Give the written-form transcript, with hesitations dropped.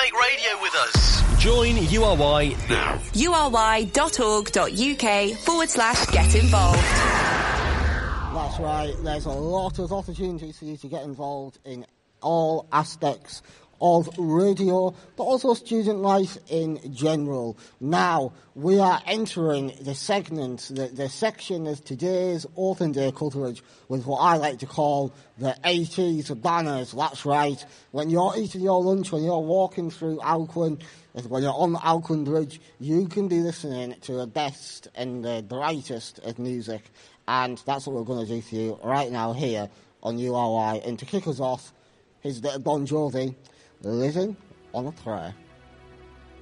make radio with us. Join URY now. ury.org.uk/get involved. That's right, there's a lot of opportunities for you to get involved in all aspects of radio, but also student life in general. Now, we are entering the segment, the section of today's Open Day coverage with what I like to call the 80s banners. That's right, when you're eating your lunch, when you're walking through Alcuin, when you're on the Alcuin Bridge, you can be listening to the best and the brightest of music. And that's what we're going to do for you right now here on URY. And to kick us off, here's a bit of Bon Jovi, Living on a Prayer.